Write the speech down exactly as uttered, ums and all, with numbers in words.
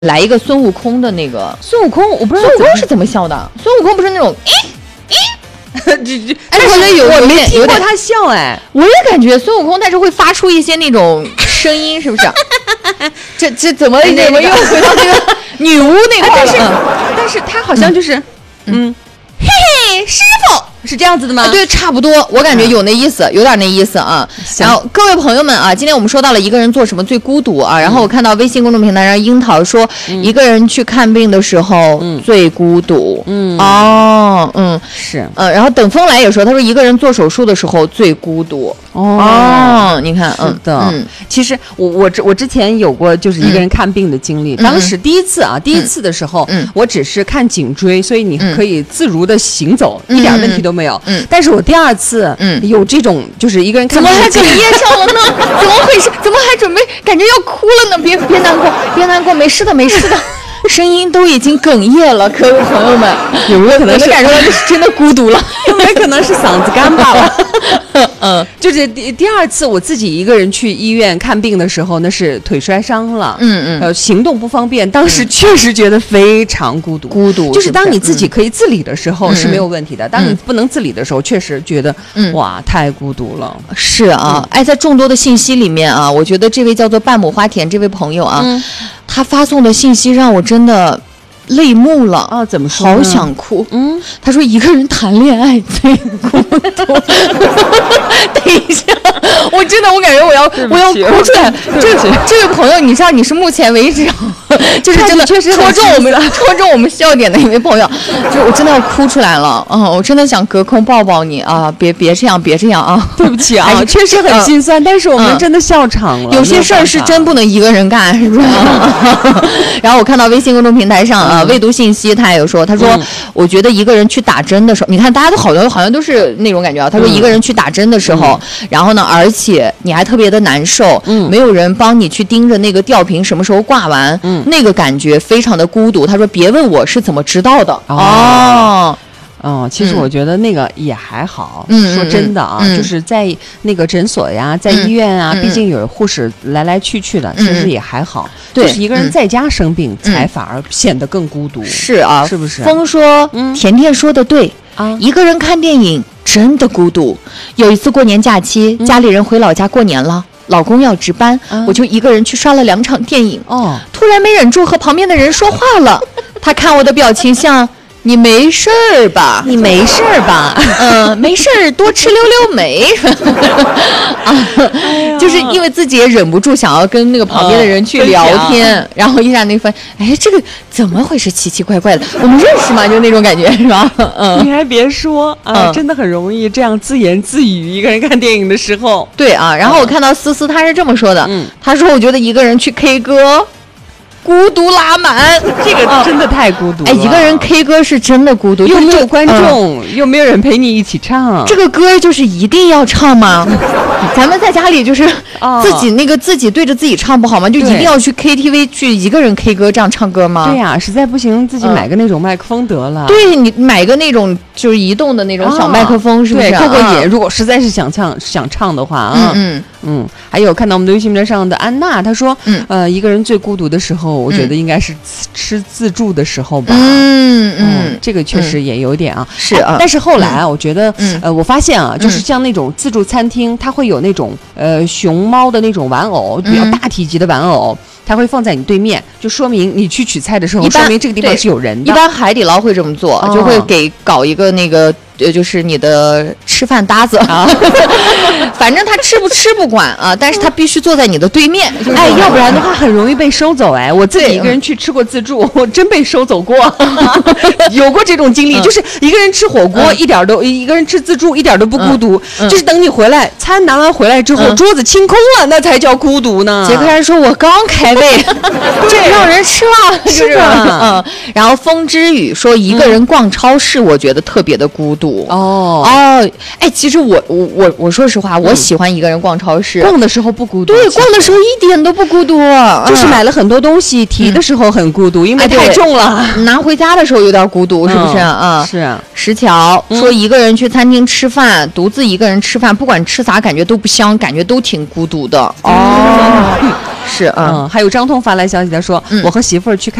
来一个孙悟空的那个。 孙悟空，我不知道孙悟空是怎么笑的。孙悟空不是那种诶诶， 这这， 哎，我觉得有我没听过他笑哎， 我也感觉孙悟空，但是会发出一些那种声音，是不是？这这怎么怎么又回到那个女巫那块了？ 但是但是他好像就是嗯，嘿嘿，师傅。是这样子的吗？ 啊、对，差不多，我感觉有那意思，有点那意思啊。然后各位朋友们啊，今天我们说到了一个人做什么最孤独啊。然后我看到微信公众平台上樱桃说，嗯、一个人去看病的时候、嗯、最孤独。嗯，哦，嗯， 是， 呃，然后等风来也说，他说一个人做手术的时候最孤独。哦，哦你看， 是的。嗯，其实我我之我之前有过就是一个人看病的经历，嗯、当时第一次啊，嗯、第一次的时候，嗯，我只是看颈椎，所以你可以自如的行走，嗯、一点问题都没有。没有，嗯，但是我第二次，嗯，有这种就是一个人看， 怎么还哽咽上了呢？怎么回事？怎么还准备感觉要哭了呢？别别难过，别难过，没事的，没事的。声音都已经哽咽了，各位朋友们， 有没有可能是感受到是真的孤独了？ 有没有可能是嗓子干罢了？嗯，就是第第二次我自己一个人去医院看病的时候，那是腿摔伤了，嗯嗯，呃，行动不方便，当时确实觉得非常孤独， 孤独。 就是当你自己可以自理的时候是没有问题的，当你不能自理的时候，确实觉得哇，太孤独了。 是啊，哎，在众多的信息里面啊，我觉得这位叫做半亩花田这位朋友啊，他发送的信息让我真的泪目了啊！怎么说？ 好想哭。嗯，他说一个人谈恋爱最孤独。等一下，我真的我感觉我要我要哭出来。这这位朋友，你知道你是目前为止就是真的确实戳中我们戳中我们笑点的一位朋友，就我真的要哭出来了。嗯，我真的想隔空抱抱你啊！别别这样，别这样啊！ 对不起啊，确实很心酸，但是我们真的笑场了。 有些事儿是真不能一个人干，是不是？然后我看到微信公众平台上啊，未读信息他也有说，他说我觉得一个人去打针的时候，你看大家都好多好像都是那种感觉啊。他说一个人去打针的时候，然后呢，而且你还特别的难受，没有人帮你去盯着那个吊瓶什么时候挂完，那个感觉非常的孤独。他说别问我是怎么知道的哦。 哦，其实我觉得那个也还好。嗯，说真的啊，嗯、就是在那个诊所呀，在医院啊，嗯、毕竟有护士来来去去的，嗯、其实也还好。对，就是一个人在家生病，嗯、才反而显得更孤独。 是啊， 是不是？ 风说，嗯、甜甜说的对啊，一个人看电影真的孤独。有一次过年假期，嗯、家里人回老家过年了。老公要值班，嗯、我就一个人去刷了两场电影。哦，突然没忍住和旁边的人说话了，他看我的表情像。你没事儿吧？ 你没事儿吧？ 嗯，没事儿，多吃溜溜梅。啊，哎、就是因为自己也忍不住想要跟那个旁边的人去聊天，呃、然后一下那份，哎，这个怎么回事？奇奇怪怪的，我们认识吗？就那种感觉，是吧？嗯， 你还别说啊，嗯、真的很容易这样自言自语，一个人看电影的时候。 对啊，然后我看到思思他是这么说的，嗯，他说我觉得一个人去 K 歌。孤独拉满， 这个真的太孤独了。 哎，一个人 K 歌是真的孤独， 又没有观众，嗯、又没有人陪你一起唱。 这个歌就是一定要唱吗？咱们在家里就是自己那个自己对着自己唱不好吗？就一定要去 K T V 去一个人 K 歌这样唱歌吗？ 对呀、啊，实在不行自己买个那种麦克风得了。 嗯、对你买个那种就是移动的那种小麦克风，是不是？ 对，过过瘾。如果实在是想唱想唱的话啊，嗯嗯嗯。还有看到我们的微信平台上的安娜，她说，嗯呃，一个人最孤独的时候。我觉得应该是吃自助的时候吧，嗯嗯，这个确实也有点啊， 是啊。 但是后来啊，我觉得，呃，我发现啊，就是像那种自助餐厅，它会有那种呃熊猫的那种玩偶，比较大体积的玩偶。它会放在你对面，就说明你去取菜的时候，说明这个地方是有人的。 一般海底捞会这么做，哦、就会给搞一个那个呃，就是你的吃饭搭子啊。反正他吃不吃不管啊，但是他必须坐在你的对面。 就是、哎，要不然的话很容易被收走。哎，我自己一个人去吃过自助，我真被收走过，有过这种经历。嗯、就是一个人吃火锅，嗯、一点都一个人吃自助一点都不孤独。嗯嗯、就是等你回来，餐拿完回来之后，嗯、桌子清空了，那才叫孤独呢。 杰克还说：“我刚开胃。”这让人吃了， 是的。 嗯，然后风之雨说一个人逛超市，我觉得特别的孤独。 独。 哦哦，哎，其实我我我我说实话，我喜欢一个人逛超市， 逛的时候不孤独。 对，逛的时候一点都不孤独， 就是买了很多东西，提的时候很孤独，因为太重了。 拿回家的时候有点孤独，是不是啊？ 是啊。 石桥说一个人去餐厅吃饭，独自一个人吃饭，不管吃啥，感觉都不香，感觉都挺孤独的。哦，是啊。 还有张通发来消息，他说我和媳妇儿去看